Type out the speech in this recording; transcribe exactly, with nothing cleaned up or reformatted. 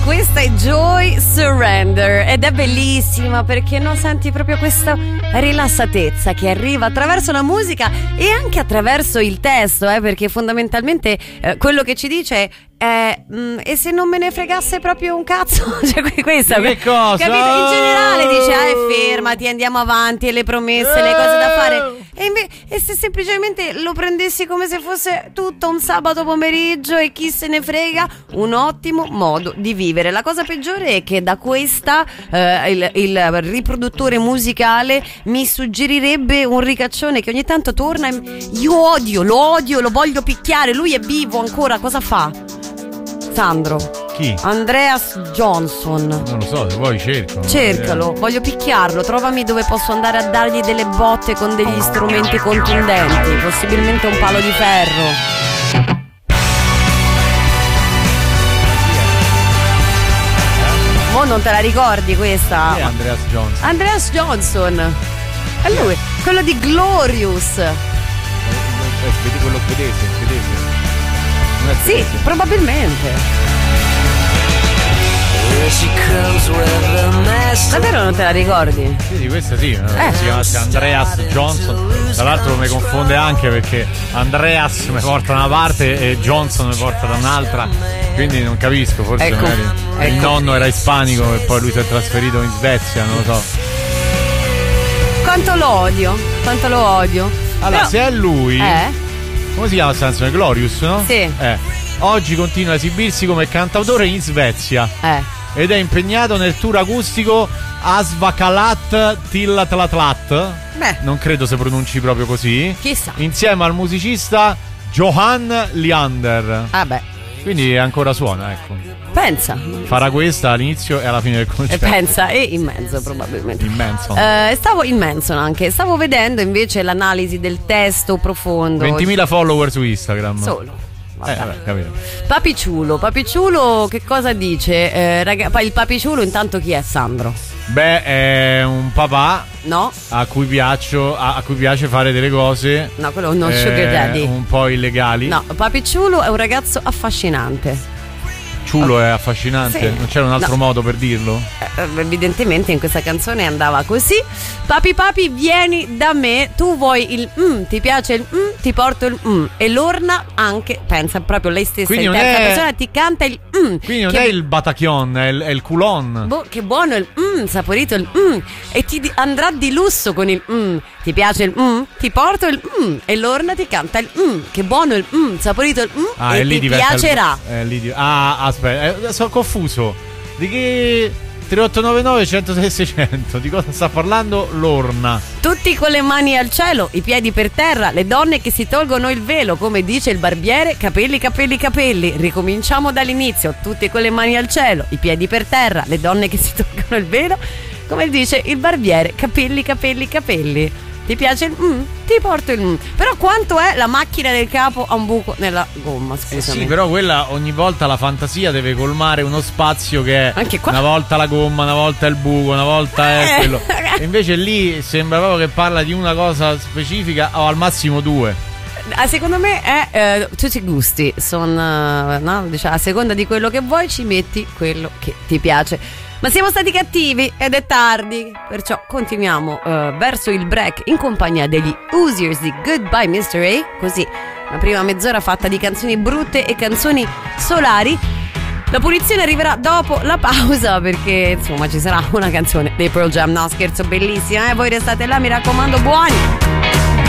questa è Joy Surrender ed è bellissima perché non senti proprio questa rilassatezza che arriva attraverso la musica e anche attraverso il testo, eh, perché fondamentalmente eh, quello che ci dice è mm, e se non me ne fregasse proprio un cazzo, cioè questa, che cosa? Capito? In generale dice ah, fermati, andiamo avanti e le promesse, le cose da fare e, inve- e se semplicemente lo prendessi come se fosse tutto un sabato pomeriggio e chi se ne frega, un ottimo modo di vivere. La cosa peggiore è che da questa eh, il, il riproduttore musicale mi suggerirebbe un ricaccione che ogni tanto torna e io odio, lo odio, lo voglio picchiare, lui è vivo ancora, cosa fa? Sandro. Chi? Andreas Johnson. Non lo so, se vuoi cerco. Cercalo, voglio picchiarlo, trovami dove posso andare a dargli delle botte con degli strumenti contundenti, possibilmente un palo di ferro. Mo non te la ricordi questa? Chi è Andreas Johnson? Andreas Johnson. È lui, quello di Glorious. Eh, vedi quello svedese, svedese. Non è Sì, svedese. probabilmente. Davvero non te la ricordi? Sì, di questa sì, Eh. si chiama Andreas Johnson. Tra l'altro mi confonde anche perché Andreas mi porta da una parte e Johnson mi porta da un'altra. Quindi non capisco, forse Ecco, magari ecco. il nonno era ispanico e poi lui si è trasferito in Svezia, non lo so. Quanto lo odio, quanto lo odio. Allora, Però- se è lui, Eh? come si chiama questa canzone? Glorious, no? Sì. Eh. Oggi continua a esibirsi come cantautore in Svezia Eh. ed è impegnato nel tour acustico Asvakalat Tillatlatlat. Beh. Non credo si pronunci proprio così. Chissà. Insieme al musicista Johan Leander. Ah beh, Quindi ancora suona, ecco. pensa. Farà questa all'inizio e alla fine del E concerto. pensa, e in mezzo probabilmente. Immenso. Eh, stavo in Manson anche, stavo vedendo invece l'analisi del testo profondo. ventimila follower su Instagram. Solo. Eh, vabbè, capito. Papiciulo, Papiciulo che cosa dice? Eh, raga, pa- il Papiciulo intanto chi è, Sandro? Beh, è un papà No? a cui, piaccio, a, a cui piace fare delle cose No, quello è uno eh, sugar daddy. un po' illegali. No, Papiciulo è un ragazzo affascinante. Ciulo è affascinante. Sì. Non c'era un altro No. modo per dirlo? Eh, evidentemente in questa canzone andava così. Papi papi vieni da me, tu vuoi il mm, ti piace il mm, ti porto il mm. E l'orna anche, pensa proprio lei stessa Quindi in non terza è- persona ti canta il mm. Quindi non che, è il batachion, è il, è il culon. boh, che buono il mm, saporito il mm. E ti di- andrà di lusso con il mm. Ti piace il mm, ti porto il mm. E l'orna ti canta il mm. Che buono il mm, saporito il mm. Ah, E e lì ti diventa il- piacerà. eh, lì di- Ah, aspetta, eh, sono confuso. Di che tre otto nove nove uno zero sei sei zero zero? Di cosa sta parlando l'orna? Tutti con le mani al cielo, i piedi per terra, le donne che si tolgono il velo, come dice il barbiere, capelli, capelli, capelli. Ricominciamo dall'inizio, tutti con le mani al cielo, i piedi per terra, le donne che si tolgono il velo, come dice il barbiere, capelli, capelli, capelli. Ti piace il mm? Ti porto il mm. Però quanto è la macchina del capo a un buco nella gomma, Eh scusami. sì, però quella ogni volta la fantasia deve colmare uno spazio che è Anche qua. una volta la gomma, una volta il buco, una volta è Eh. quello. E invece lì sembra proprio che parla di una cosa specifica o al massimo due. Ah, secondo me è eh, tutti i gusti sono, no? Diciamo, a seconda di quello che vuoi ci metti quello che ti piace. Ma siamo stati cattivi ed è tardi, perciò continuiamo eh, verso il break in compagnia degli Hoosiers di Goodbye mister A. Così una prima mezz'ora fatta di canzoni brutte e canzoni solari. La punizione arriverà dopo la pausa perché insomma ci sarà una canzone dei Pearl Jam. No, scherzo, bellissima, eh? Voi restate là, mi raccomando, buoni.